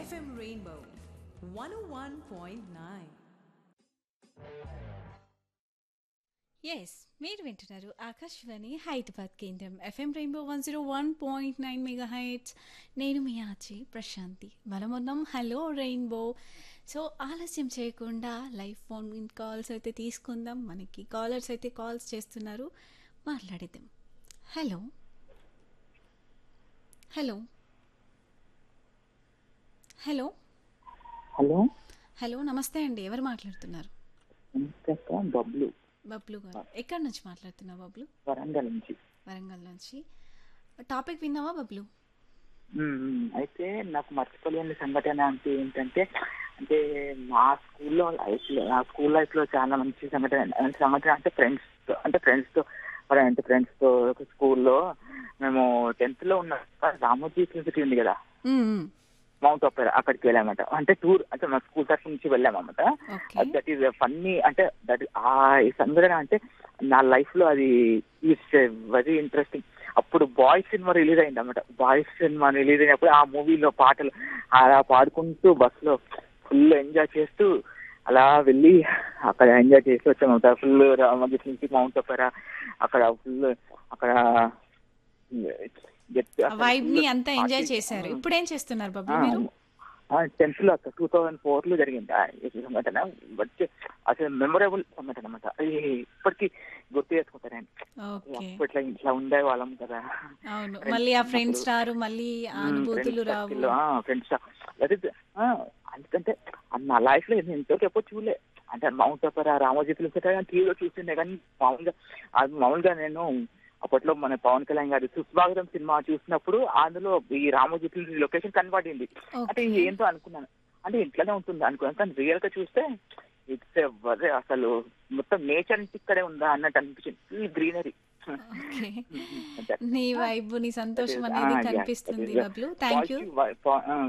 FM Rainbow 101.9. Yes మీరు వింటున్నారు ఆకాశవాణి హైదరాబాద్ కేంద్రం ఎఫ్ఎం రెయిన్బో 101.9 మెగా హైట్స్. నేను మీ ఆచి ప్రశాంతి. మనమున్నాం హలో రెయిన్బో. సో ఆలస్యం చేయకుండా లైవ్ ఫోన్ కాల్స్ అయితే తీసుకుందాం. మనకి కాలర్స్ అయితే కాల్స్ చేస్తున్నారు, మాట్లాడేద్దాం. Hello hello hello hello hello నమస్తే అండి, ఎవరు మాట్లాడుతున్నారు? నమస్తే అక్క, బబ్లు బబ్లు గారు. ఎక్కడి నుంచి మాట్లాడుతున్నావు బబ్లు? వరంగల్ నుంచి. వరంగల్ నుంచి. టాపిక్ విన్నావా బబ్లు? అయితే నాకు మర్చిపోలేని సంఘటన అంటే ఏంటంటే, అంటే మా స్కూల్లో లైఫ్లో, నా స్కూల్ లైఫ్లో చాలా మంచి సంఘటన అంటే ఫ్రెండ్స్తో స్కూల్లో మేము 10th లో ఉన్న రామోజీ యూనివర్సిటీ ఉంది కదా, మ్మ్. మౌంట్ ఒపేరా, అక్కడికి వెళ్ళామట. అంటే టూర్, అంటే మా స్కూల్ తరఫు నుంచి వెళ్ళామన్నమాట. ఓకే. That is funny. అంటే ఈ సంఘటన అంటే నా లైఫ్ లో అది ఈస్ వెరీ ఇంట్రెస్టింగ్. అప్పుడు బాయ్స్ సినిమా రిలీజ్ అయింది అన్నమాట. బాయ్స్ సినిమా రిలీజ్ అయినప్పుడు ఆ మూవీలో పాటలు అలా పాడుకుంటూ బస్సులో ఫుల్ ఎంజాయ్ చేస్తూ అలా వెళ్ళి అక్కడ ఎంజాయ్ చేసి వచ్చామన్నమాట. ఫుల్ రామోజీ నుంచి మౌంట్ ఒపేరా, అక్కడ ఫుల్ అక్కడ వైబ్ ని అంతా ఎంజాయ్ చేశారు. ఇప్పుడు ఏం చేస్తున్నారు బబ్లు మీరు? 10th లో 2004 లో జరిగింది ఈ సంఘటన. బట్ అసలు మెమొరబుల్ సంఘటన అన్నమాట. అది ఇప్పటికీ గుర్తు చేసుకుంటారండి. ఓకే. అప్పట్లో ఇట్లా ఉండే వాళ్ళం కదా. అవును, మళ్ళీ ఆ ఫ్రెండ్స్ రారు, మళ్ళీ ఆ అనుభూతులు రావు. ఫ్రెండ్స్ ఎందుకంటే నా లైఫ్ లో ఎంతో ఎప్పుడు చూడలే. అంటే mount Opera, Ramoji film city టీవీలో చూసిండే, కానీ మామూలుగా నేను అప్పట్లో మన పవన్ కళ్యాణ్ గారి సుస్వాగతం సినిమా చూసినప్పుడు అందులో ఈ రామోజీ ఫిల్మ్ లొకేషన్ కనబడింది. అంటే ఓకే. ఏంటో అనుకున్నాను, అంటే ఇంట్లోనే ఉంటుంది అనుకున్నాను. కానీ రియల్ గా చూస్తే ఇట్స్ అసలు మొత్తం నేచర్ ఇక్కడే ఉందా అన్నట్టు అనిపించింది. Full greenery. ఓకే. నీ వైబ్, నీ సంతోషం అనేది కనిపిస్తుంది బబ్లు. Thank you.